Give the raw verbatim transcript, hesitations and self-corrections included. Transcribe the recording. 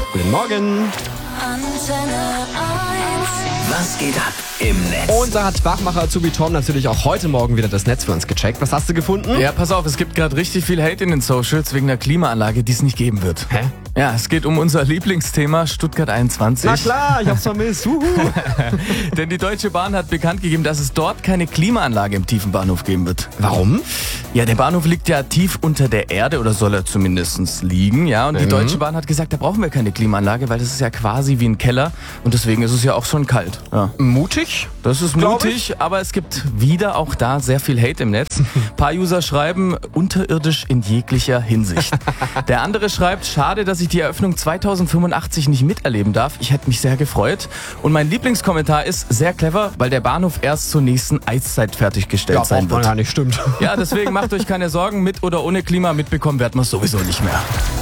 Guten Morgen. Was geht ab im Netz? Unser hat Wachmacher Azubi Tom natürlich auch heute Morgen wieder das Netz für uns gecheckt. Was hast du gefunden? Ja, pass auf, es gibt gerade richtig viel Hate in den Socials wegen der Klimaanlage, die es nicht geben wird. Hä? Ja, es geht um unser Lieblingsthema Stuttgart einundzwanzig. Na klar, ich hab's vermisst. Huhu. Denn die Deutsche Bahn hat bekannt gegeben, dass es dort keine Klimaanlage im Tiefenbahnhof geben wird. Warum? Ja, der Bahnhof liegt ja tief unter der Erde oder soll er zumindest liegen, ja. Und die Mhm. Deutsche Bahn hat gesagt, da brauchen wir keine Klimaanlage, weil das ist ja quasi wie ein Keller und deswegen ist es ja auch schon kalt. Ja. Mutig? Das ist Glaub mutig, aber es gibt wieder auch da sehr viel Hate im Netz. Ein paar User schreiben, unterirdisch in jeglicher Hinsicht. Der andere schreibt, schade, dass ich die Eröffnung zweitausendfünfundachtzig nicht miterleben darf. Ich hätte mich sehr gefreut. Und mein Lieblingskommentar ist sehr clever, weil der Bahnhof erst zur nächsten Eiszeit fertiggestellt Ja, sein braucht man wird. gar nicht, stimmt. Ja, deswegen macht euch keine Sorgen, mit oder ohne Klima mitbekommen werden wir es sowieso nicht mehr.